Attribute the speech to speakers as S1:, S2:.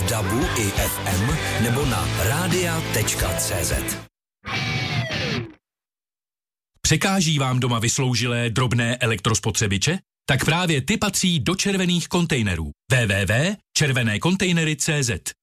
S1: DABu i FM nebo na radia.cz.
S2: Překáží vám doma vysloužilé drobné elektrospotřebiče? Tak právě ty patří do červených kontejnerů. www.červenekontejnery.cz.